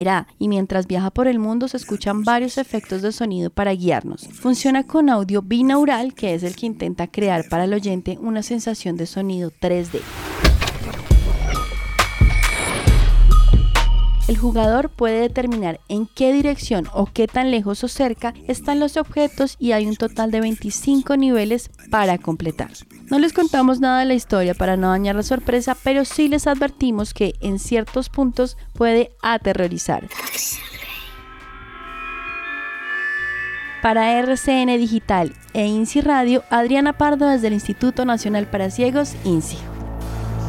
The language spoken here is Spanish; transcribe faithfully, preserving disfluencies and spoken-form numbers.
y mientras viaja por el mundo se escuchan varios efectos de sonido para guiarnos. Funciona con audio binaural, que es el que intenta crear para el oyente una sensación de sonido tres D. El jugador puede determinar en qué dirección o qué tan lejos o cerca están los objetos y hay un total de veinticinco niveles para completar. No les contamos nada de la historia para no dañar la sorpresa, pero sí les advertimos que en ciertos puntos puede aterrorizar. Para R C N Digital e INSI Radio, Adriana Pardo desde el Instituto Nacional para Ciegos, INSI.